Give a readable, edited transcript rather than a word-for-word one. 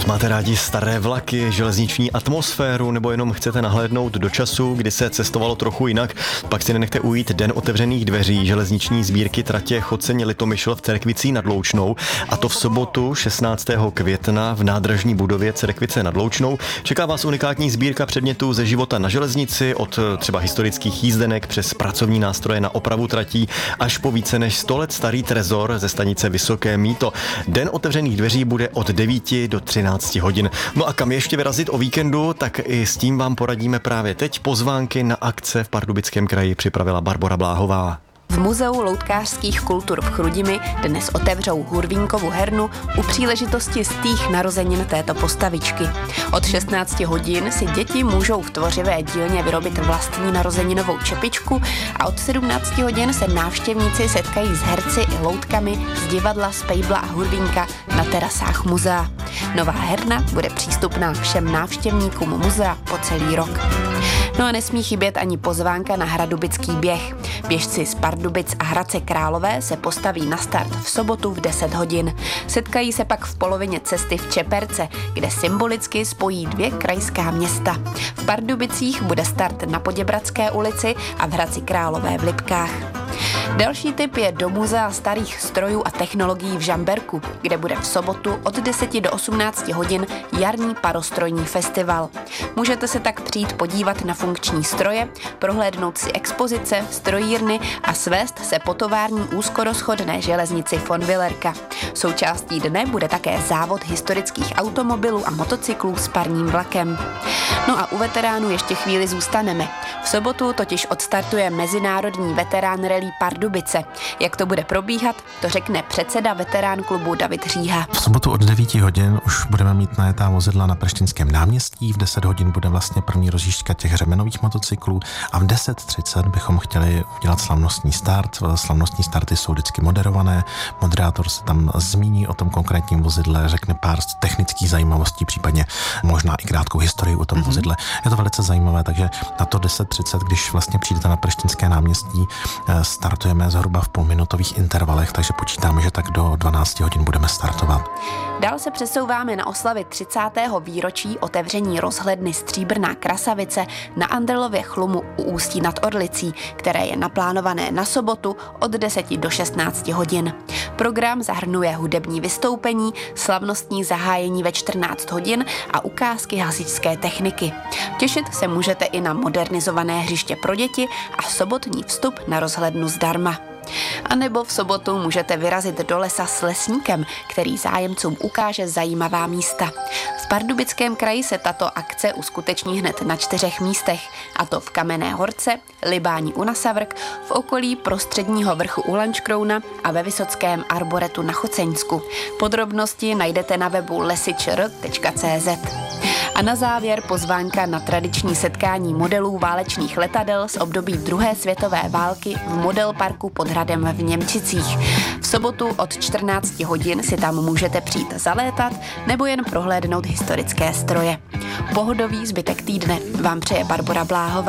Pokud máte rádi staré vlaky, železniční atmosféru nebo jenom chcete nahlédnout do času, kdy se cestovalo trochu jinak, pak si nenechte ujít Den otevřených dveří železniční sbírky tratě Choceň-Litomyšl v Cerkvicí nad Loučnou, a to v sobotu 16. května v nádražní budově Cerkvice nad Loučnou. Čeká vás unikátní sbírka předmětů ze života na železnici, od třeba historických jízdenek přes pracovní nástroje na opravu tratí až po více než 100 let starý trezor ze stanice Vysoké Mýto. Den otevřených dveří bude od 9 do 13 hodin. No a kam ještě vyrazit o víkendu, tak i s tím vám poradíme právě teď. Pozvánky na akce v Pardubickém kraji připravila Barbora Bláhová. V Muzeu loutkářských kultur v Chrudimi dnes otevřou Hurvínkovu hernu u příležitosti 100. narozenin této postavičky. Od 16 hodin si děti můžou v tvořivé dílně vyrobit vlastní narozeninovou čepičku a od 17 hodin se návštěvníci setkají s herci i loutkami z divadla, Spejbla a Hurvínka na terasách muzea. Nová herna bude přístupná všem návštěvníkům muzea po celý rok. No a nesmí chybět ani pozvánka na Hradubický běh. Běžci z Pardubic a Hradce Králové se postaví na start v sobotu v 10 hodin. Setkají se pak v polovině cesty v Čeperce, kde symbolicky spojí 2 krajská města. V Pardubicích bude start na Poděbradské ulici a v Hradci Králové v Lipkách. Další tip je do Muzea starých strojů a technologií v Žamberku, kde bude v sobotu od 10 do 18 hodin jarní parostrojní festival. Můžete se tak přijít podívat na funkční stroje, prohlédnout si expozice, strojírny a svést se po tovární úzkorozchodné železnici von Willerka. Součástí dne bude také závod historických automobilů a motocyklů s parním vlakem. No a u veteránů ještě chvíli zůstaneme. V sobotu totiž odstartuje Mezinárodní veterán rally Pardubice. Jak to bude probíhat, to řekne předseda veterán klubu David Říha. V sobotu od 9 hodin už budeme mít najetá vozidla na Preštinském náměstí, v 10 hodin bude vlastně první rozjížďka těch hřemenových motocyklů a v 10:30 bychom chtěli udělat slavnostní start. Slavnostní starty jsou vždycky moderované, moderátor se tam zmíní o tom konkrétním vozidle, řekne pár technických zajímavostí, případně možná i krátkou historii o tom vozidle. Je to velice zajímavé, takže na to 10:30, když vlastně přijdete na Preštinské náměstí, startujeme zhruba v půlminutových intervalech, takže počítáme, že tak do 12 hodin budeme startovat. Dál se přesouváme na oslavy 30. výročí otevření rozhledny Stříbrná Krasavice na Andrlově chlumu u Ústí nad Orlicí, které je naplánované na sobotu od 10 do 16 hodin. Program zahrnuje hudební vystoupení, slavnostní zahájení ve 14 hodin a ukázky hasičské techniky. Těšit se můžete i na modernizované hřiště pro děti a sobotní vstup na rozhlednu zdarma. A nebo v sobotu můžete vyrazit do lesa s lesníkem, který zájemcům ukáže zajímavá místa. V Pardubickém kraji se tato akce uskuteční hned na 4 místech, a to v Kamenné Horce, Libáni u Nasavrk, v okolí Prostředního vrchu u Lanškrouna a ve Vysockém arboretu na Choceňsku. Podrobnosti najdete na webu lesičr.cz. A na závěr pozvánka na tradiční setkání modelů válečných letadel z období druhé světové války v Model parku pod hradem v Němčicích. V sobotu od 14 hodin si tam můžete přijít zalétat nebo jen prohlédnout historické stroje. Pohodový zbytek týdne vám přeje Barbora Bláhová.